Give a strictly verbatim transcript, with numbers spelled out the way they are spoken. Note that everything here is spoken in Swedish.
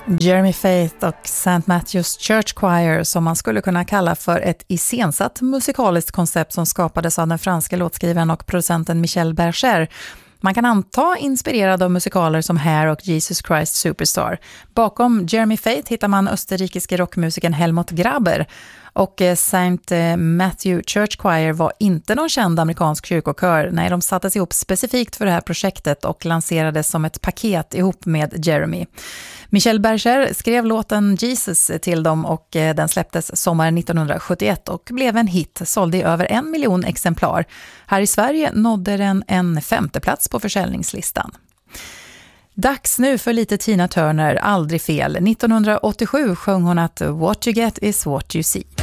Jeremy Faith och Saint Matthews Church Choir, som man skulle kunna kalla för ett iscensatt musikaliskt koncept som skapades av den franska låtskrivaren och producenten Michel Berger. Man kan anta inspirerad av musikaler som Hair och Jesus Christ Superstar. Bakom Jeremy Faith hittar man österrikiske rockmusikern Helmut Graber. Och Saint Matthew Church Choir var inte någon känd amerikansk kyrkokör. Nej, de sattes ihop specifikt för det här projektet och lanserades som ett paket ihop med Jeremy. Michel Berger skrev låten Jesus till dem och den släpptes sommaren nittonhundrasjuttioett och blev en hit, sålde i över en miljon exemplar. Här i Sverige nådde den en femte plats på försäljningslistan. Dags nu för lite Tina Turner, aldrig fel. nittonhundraåttiosju sjöng hon att What you get is what you see.